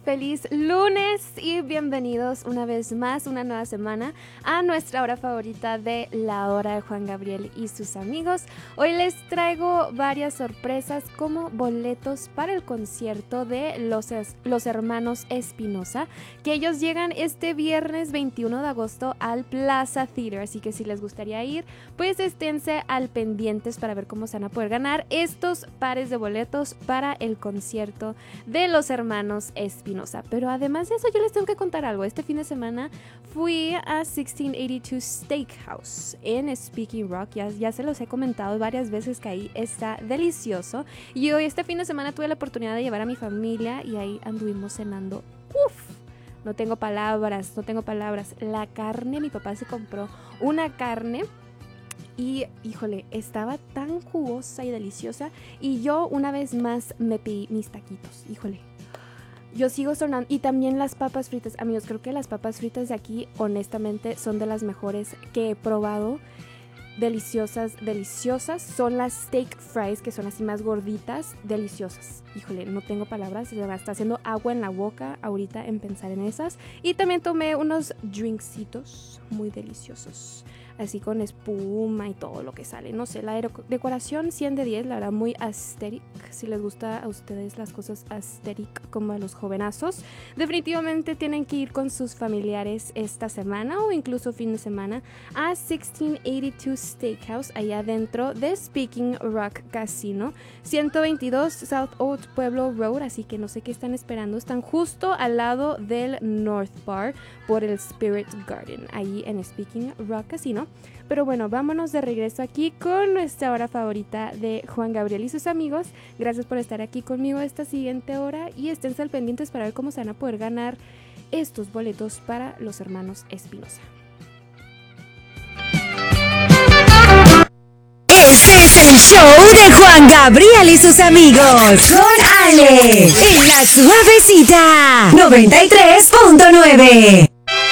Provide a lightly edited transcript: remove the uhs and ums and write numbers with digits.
feliz lunes y bienvenidos una vez más, una nueva semana a nuestra hora favorita de La Hora de Juan Gabriel y sus amigos. Hoy les traigo varias sorpresas como boletos para el concierto de los hermanos Espinosa, que ellos llegan este viernes 21 de agosto al Plaza Theater, así que si les gustaría ir, pues esténse al pendientes para ver cómo se van a poder ganar estos pares de boletos para el concierto de los hermanos Espinosa. Pero además de eso, yo les tengo que contar algo. Este fin de semana fui a 1682 Steakhouse en Speaking Rock. Ya se los he comentado varias veces que ahí está delicioso. Y hoy este fin de semana tuve la oportunidad de llevar a mi familia y ahí anduvimos cenando. No tengo palabras. La carne, mi papá se compró una carne y, híjole, estaba tan jugosa y deliciosa. Y yo una vez más me pedí mis taquitos, híjole. Yo sigo sonando. Y también las papas fritas. Amigos, creo que las papas fritas de aquí, honestamente, son de las mejores que he probado. Deliciosas. Son las steak fries, que son así más gorditas, deliciosas. Híjole, no tengo palabras, se me está haciendo agua en la boca ahorita en pensar en esas. Y también tomé unos drinksitos muy deliciosos, así con espuma y todo lo que sale. No sé, la decoración 100 de 10, la verdad, muy aesthetic. Si les gusta a ustedes las cosas aesthetic como a los jovenazos, definitivamente tienen que ir con sus familiares esta semana o incluso fin de semana a 1682 Steakhouse, allá dentro de Speaking Rock Casino, 122 South Old Pueblo Road, así que no sé qué están esperando. Están justo al lado del North Bar por el Spirit Garden, ahí en Speaking Rock Casino. Pero bueno, vámonos de regreso aquí con nuestra hora favorita de Juan Gabriel y sus amigos. Gracias por estar aquí conmigo esta siguiente hora y esténse al pendientes para ver cómo se van a poder ganar estos boletos para los hermanos Espinosa. Este es el show de Juan Gabriel y sus amigos con Ale en La Suavecita 93.9.